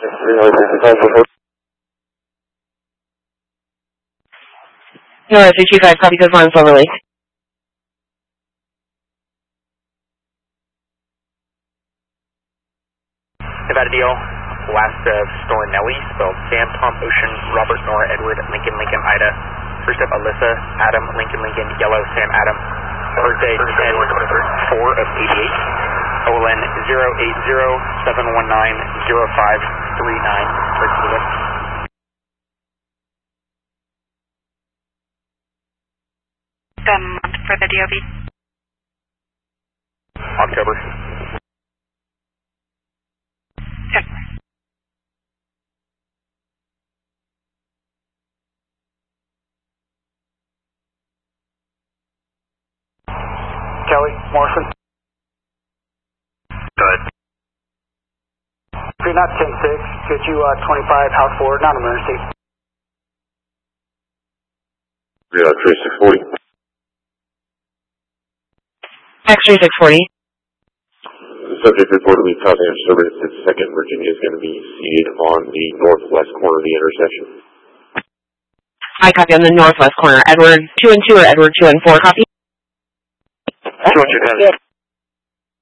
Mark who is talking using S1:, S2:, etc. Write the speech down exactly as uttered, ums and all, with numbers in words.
S1: No, S H two five, copy code one, Silver Lake.
S2: Nevada Deal, last of Stolen Nelly, spelled Sam, Tom, Ocean, Robert, Nora, Edward, Lincoln, Lincoln, Ida. First up, Alyssa, Adam, Lincoln, Lincoln, Yellow, Sam, Adam. Birthday ten four of eighty-eight. O L N zero eight zero seven one nine zero five three nine.
S3: The month for the D O B?
S2: October.
S3: Check.
S4: Kelly, Morrison.
S2: Good.
S4: three knots, ten six. Get you uh, twenty-five, house forward, non emergency.
S5: Yeah, three six forty.
S1: X-ray six forty.
S5: The subject reportedly causing a disturbance at second Virginia is going to be seated on the northwest corner of the intersection.
S1: I copy on the northwest corner. Edward two and two or Edward two and four, copy?
S5: two and two, ten.